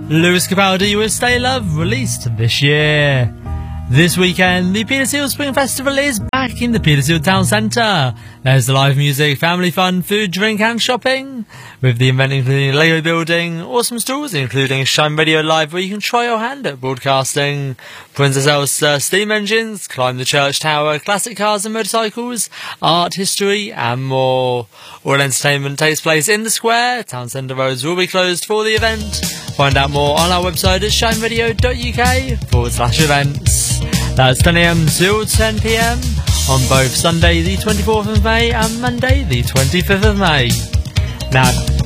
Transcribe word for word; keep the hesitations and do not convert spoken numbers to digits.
Lewis Capaldi with Stay Love, released this year. This weekend, the Petersfield Spring Festival is back in the Petersfield Town Centre. There's the live music, family fun, food, drink and shopping. With the event including Lego building, awesome stalls including Shine Radio Live where you can try your hand at broadcasting, Princess Elsa steam engines, climb the church tower, classic cars and motorcycles, art, history and more. All entertainment takes place in the square. Town Centre roads will be closed for the event. Find out more on our website at shineradio.uk forward slash events. That's ten a m till ten p m on both Sunday the twenty-fourth of May and Monday the twenty-fifth of May. Now,